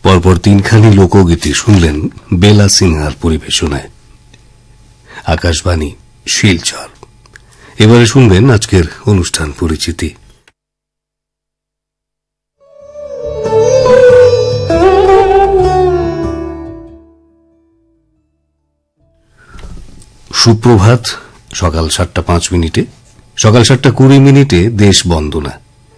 পরপর তিনখানি লোকগীতি শুনলেন বেলা সিনহার পরিবেশনায়। আকাশবাণী শিলচর। এবারে শুনবেন আজকের অনুষ্ঠান পরিচিতি। সুপ্রভাত। সকাল 7:05, সকাল 7:20 দেশ বন্দনা।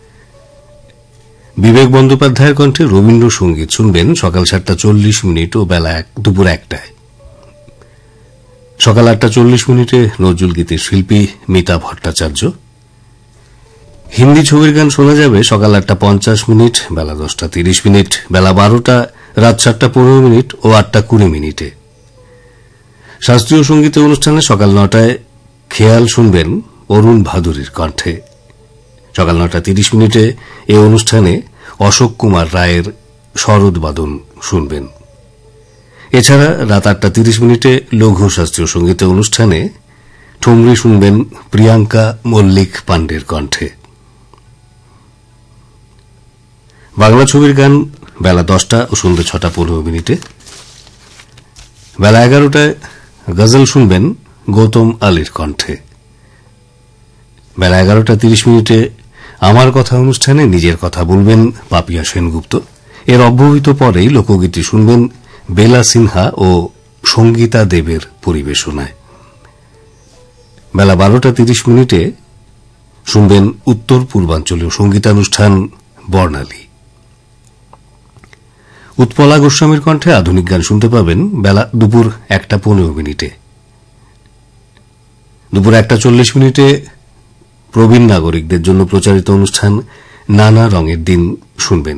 বিবেক বন্দ্যোপাধ্যায়ের কণ্ঠে রবীন্দ্রসঙ্গীত শুনবেন সকাল 7:40 ও বেলা দুপুর 1টায়। সকাল 8:40 নজরুল গীতের শিল্পী মিতা ভট্টাচার্য। হিন্দি ছবির গান শোনা যাবে সকাল 8:50, বেলা 10:30, বেলা 12টা, রাত 7:15 ও 8:20। শাস্ত্রীয় সঙ্গীতের অনুষ্ঠানে সকাল 9টায় খেয়াল শুনবেন অরুণ ভাদুরীর কণ্ঠে। সকাল 9:30 এ অনুষ্ঠানে অশোক কুমার রায়ের শরৎবাদন শুনবেন। এছাড়া রাত 8:30 লঘু শাস্ত্রীয় সঙ্গীতের অনুষ্ঠানে ঠুমরি শুনবেন প্রিয়াঙ্কা মল্লিক পাণ্ডের কণ্ঠে। বাংলা ছবির গান বেলা 10টা ও সন্ধ্যে 6:15। বেলা 11টায় গজল শুনবেন গৌতম আলীর কণ্ঠে। বেলা 11:30 আমার কথা অনুষ্ঠানে নিজের কথা বলবেন পাপিয়া সেনগুপ্ত। এর অব্যবহিত পরেই লোকগীতি শুনবেন বেলা সিনহা ও সঙ্গীতা দেবের পরিবেশনায়। বেলা 12:30 শুনবেন উত্তর পূর্বাঞ্চলীয় সঙ্গীতানুষ্ঠান বর্ণালী। উৎপলা গোস্বামীর কণ্ঠে আধুনিক গান শুনতে পাবেন বেলা দুপুর 1:15। দুপুর 1:40 প্রবীণ নাগরিকদের জন্য প্রচারিত অনুষ্ঠান নানা রঙের দিন শুনবেন।